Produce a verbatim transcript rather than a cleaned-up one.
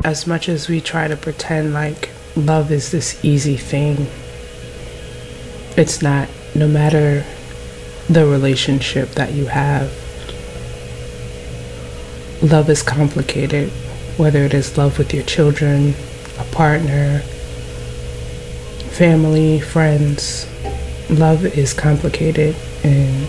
as much as we try to pretend like love is this easy thing, it's not. No matter the relationship that you have, love is complicated, whether it is love with your children, a partner, family, friends. Love is complicated, and